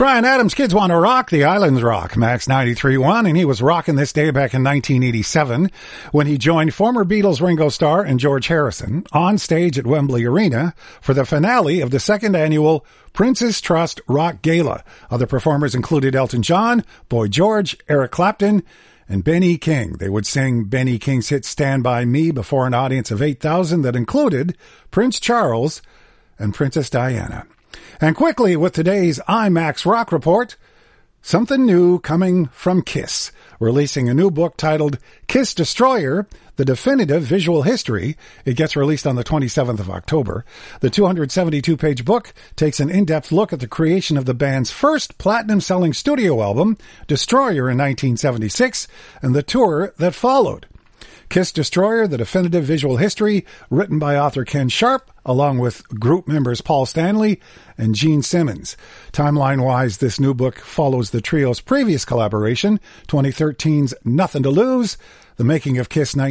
Bryan Adams, Kids Want to Rock, the Islands Rock, Max 93.1, and he was rocking this day back in 1987 when he joined former Beatles Ringo Starr and George Harrison on stage at Wembley Arena for the finale of the second annual Prince's Trust Rock Gala. Other performers included Elton John, Boy George, Eric Clapton, and Benny King. They would sing Benny King's hit Stand By Me before an audience of 8,000 that included Prince Charles and Princess Diana. And quickly, with today's IMAX Rock Report, something new coming from KISS, releasing a new book titled Kiss Destroyer, The Definitive Visual History. It gets released on the 27th of October. The 272-page book takes an in-depth look at the creation of the band's first platinum-selling studio album, Destroyer, in 1976, and the tour that followed. Kiss Destroyer, The Definitive Visual History, written by author Ken Sharp, along with group members Paul Stanley and Gene Simmons. Timeline-wise, this new book follows the trio's previous collaboration, 2013's Nothing to Lose, the making of Kiss